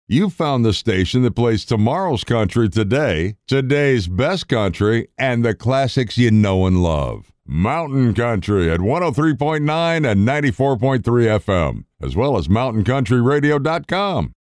You found the station that plays tomorrow's country today, today's best country, and the classics you know and love. Mountain Country at 103.9 and 94.3 FM, as well as mountainCountryRadio.com.